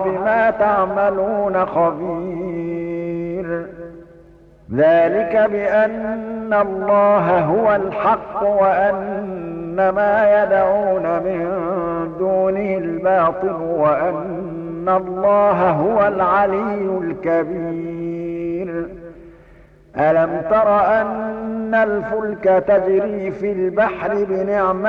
بما تعملون خبير ذلك بأن الله هو الحق وأن ما يدعون من دونه الباطل وأن الله هو العلي الكبير ألم تر أن الفلك تجري في البحر بنعمة